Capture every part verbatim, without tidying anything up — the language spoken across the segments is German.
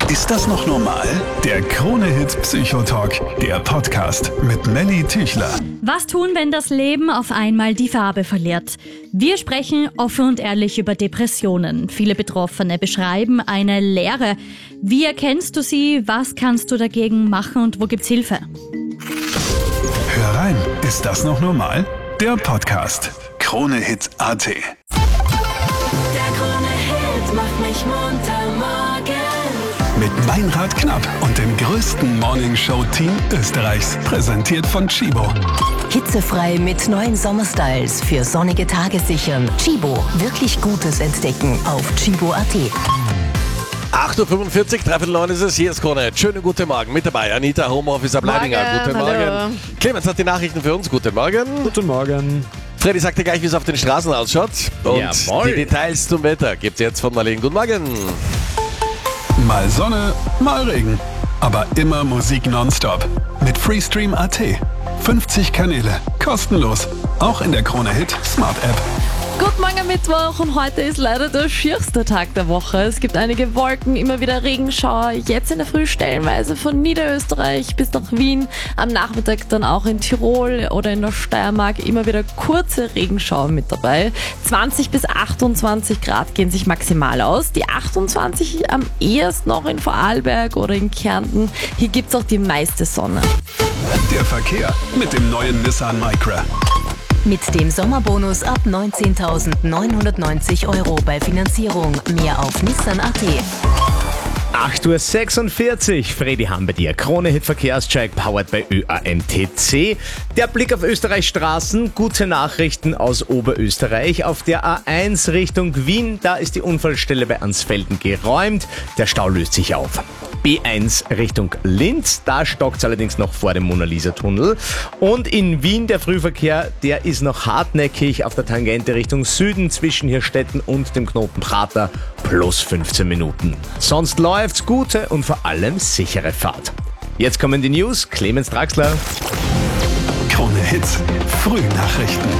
Ist das noch normal? Der Krone-Hit Psychotalk, der Podcast mit Melly Tüchler. Was tun, wenn das Leben auf einmal die Farbe verliert? Wir sprechen offen und ehrlich über Depressionen. Viele Betroffene beschreiben eine Leere. Wie erkennst du sie? Was kannst du dagegen machen und wo gibt's Hilfe? Hör rein, ist das noch normal? Der Podcast. Krone-Hit Punkt a t. Der Krone-Hit macht mich munter morgen. Mit Meinrad Knapp und dem größten Morningshow-Team Österreichs. Präsentiert von Chibo. Hitzefrei mit neuen Sommerstyles für sonnige Tage sichern. Chibo, wirklich Gutes entdecken auf chibo Punkt a t. acht Uhr fünfundvierzig, dreiviertel neun ist es, hier ist Krone. Schönen guten Morgen, mit dabei Anita, Homeofficer Bleibinger. Guten Morgen. Hallo. Clemens hat die Nachrichten für uns, guten Morgen. Guten Morgen. Freddy sagt dir gleich, wie es auf den Straßen ausschaut. Und Jawohl. die Details zum Wetter gibt's jetzt von Marlene. Guten Morgen. Mal Sonne, mal Regen. Aber immer Musik nonstop. Mit Freestream Punkt a t. fünfzig Kanäle, kostenlos. Auch in der Krone-Hit Smart App. Guten Morgen am Mittwoch und heute ist leider der schierste Tag der Woche. Es gibt einige Wolken, immer wieder Regenschauer. Jetzt in der Früh stellenweise von Niederösterreich bis nach Wien. Am Nachmittag dann auch in Tirol oder in der Steiermark immer wieder kurze Regenschauer mit dabei. zwanzig bis achtundzwanzig Grad gehen sich maximal aus. Die achtundzwanzig am ehesten noch in Vorarlberg oder in Kärnten. Hier gibt es auch die meiste Sonne. Der Verkehr mit dem neuen Nissan Micra. Mit dem Sommerbonus ab neunzehntausendneunhundertneunzig Euro bei Finanzierung. Mehr auf nissan Punkt a t. acht Uhr sechsundvierzig, Freddy haben bei dir. Krone-Hit Verkehrscheck, powered by Ö A M T C. Der Blick auf Österreichs Straßen, gute Nachrichten aus Oberösterreich. Auf der A eins Richtung Wien, da ist die Unfallstelle bei Ansfelden geräumt. Der Stau löst sich auf. B eins Richtung Linz, da stockt es allerdings noch vor dem Mona-Lisa-Tunnel. Und in Wien der Frühverkehr, der ist noch hartnäckig auf der Tangente Richtung Süden zwischen Hirstetten und dem Knoten Prater, plus fünfzehn Minuten. Sonst läuft's, gute und vor allem sichere Fahrt. Jetzt kommen die News, Clemens Draxler. Krone-Hit Frühnachrichten.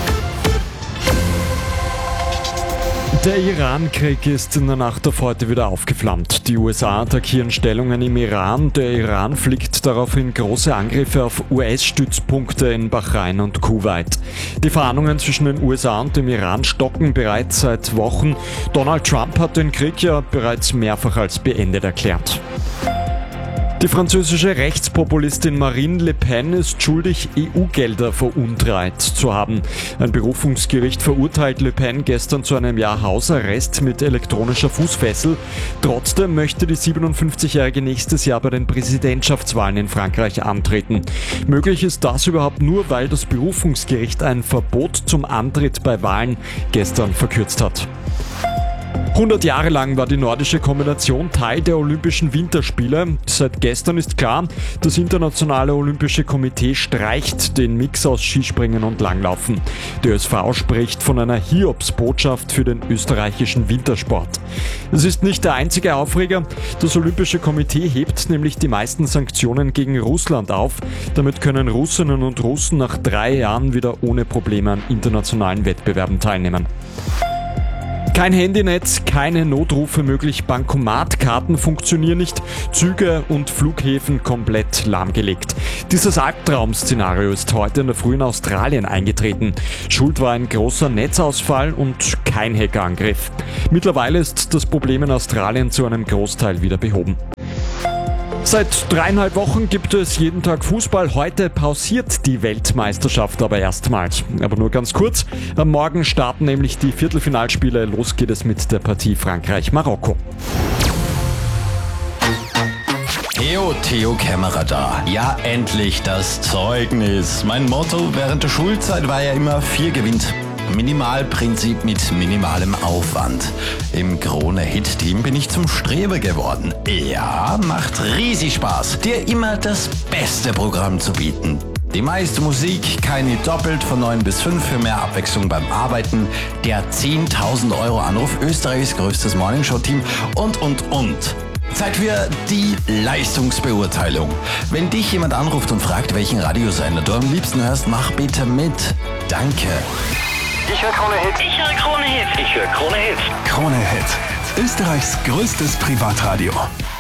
Der Iran-Krieg ist in der Nacht auf heute wieder aufgeflammt. Die U S A attackieren Stellungen im Iran. Der Iran fliegt daraufhin große Angriffe auf U S-Stützpunkte in Bahrain und Kuwait. Die Verhandlungen zwischen den U S A und dem Iran stocken bereits seit Wochen. Donald Trump hat den Krieg ja bereits mehrfach als beendet erklärt. Die französische Rechtspopulistin Marine Le Pen ist schuldig, E U-Gelder veruntreut zu haben. Ein Berufungsgericht verurteilt Le Pen gestern zu einem Jahr Hausarrest mit elektronischer Fußfessel. Trotzdem möchte die siebenundfünfzigjährige nächstes Jahr bei den Präsidentschaftswahlen in Frankreich antreten. Möglich ist das überhaupt nur, weil das Berufungsgericht ein Verbot zum Antritt bei Wahlen gestern verkürzt hat. hundert Jahre lang war die nordische Kombination Teil der Olympischen Winterspiele. Seit gestern ist klar, das Internationale Olympische Komitee streicht den Mix aus Skispringen und Langlaufen. Die Ö S V spricht von einer Hiobsbotschaft für den österreichischen Wintersport. Es ist nicht der einzige Aufreger. Das Olympische Komitee hebt nämlich die meisten Sanktionen gegen Russland auf. Damit können Russinnen und Russen nach drei Jahren wieder ohne Probleme an internationalen Wettbewerben teilnehmen. Kein Handynetz, keine Notrufe möglich, Bankomatkarten funktionieren nicht, Züge und Flughäfen komplett lahmgelegt. Dieses Albtraum-Szenario ist heute in der Früh in Australien eingetreten. Schuld war ein großer Netzausfall und kein Hackerangriff. Mittlerweile ist das Problem in Australien zu einem Großteil wieder behoben. Seit dreieinhalb Wochen gibt es jeden Tag Fußball. Heute pausiert die Weltmeisterschaft aber erstmals. Aber nur ganz kurz. Am Morgen starten nämlich die Viertelfinalspiele. Los geht es mit der Partie Frankreich-Marokko. Theo, Theo Kämmerer da. Ja, endlich das Zeugnis. Mein Motto während der Schulzeit war ja immer vier gewinnt. Minimalprinzip mit minimalem Aufwand. Im Krone-Hit-Team bin ich zum Streber geworden. Ja, macht riesig Spaß, dir immer das beste Programm zu bieten. Die meiste Musik, keine doppelt von neun bis fünf für mehr Abwechslung beim Arbeiten, der zehntausend Euro Anruf, Österreichs größtes Morningshow-Team und, und, und. Zeit für die Leistungsbeurteilung. Wenn dich jemand anruft und fragt, welchen Radiosender du am liebsten hörst, mach bitte mit. Danke. Ich höre Krone-Hit. Ich höre Krone-Hit. Ich höre Krone-Hit. Krone-Hit. Österreichs größtes Privatradio.